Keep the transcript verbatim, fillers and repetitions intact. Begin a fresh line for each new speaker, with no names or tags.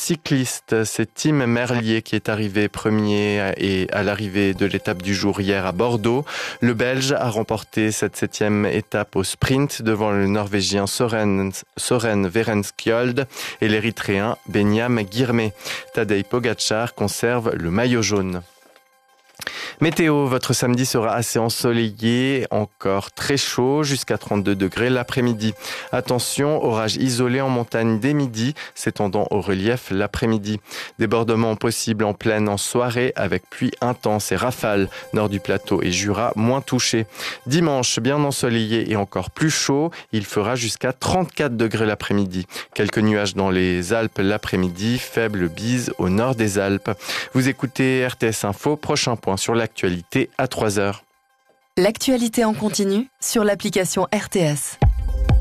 cyclistes. C'est Tim Merlier qui est arrivé premier et à l'arrivée de l'étape du jour hier à Bordeaux. Le Belge a remporté cette septième étape au sprint devant le Norvégien Soren, Soren Verenskjold et l'Érythréen Benyam Girmay. Tadej Pogačar conserve le maillot jaune. Météo, votre samedi sera assez ensoleillé, encore très chaud, jusqu'à trente-deux degrés l'après-midi. Attention, orage isolé en montagne dès midi, s'étendant au relief l'après-midi. Débordements possibles en plaine en soirée, avec pluie intense et rafales. Nord du plateau et Jura moins touchés. Dimanche, bien ensoleillé et encore plus chaud, il fera jusqu'à trente-quatre degrés l'après-midi. Quelques nuages dans les Alpes l'après-midi, faible bise au nord des Alpes. Vous écoutez R T S Info, prochain point sur l'actualité à trois heures.
L'actualité en continu sur l'application R T S.